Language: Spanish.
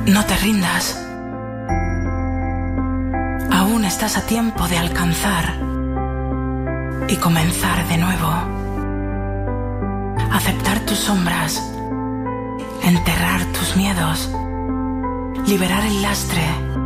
No te rindas. Aún estás a tiempo de alcanzar y comenzar de nuevo. Aceptar tus sombras, enterrar tus miedos, liberar el lastre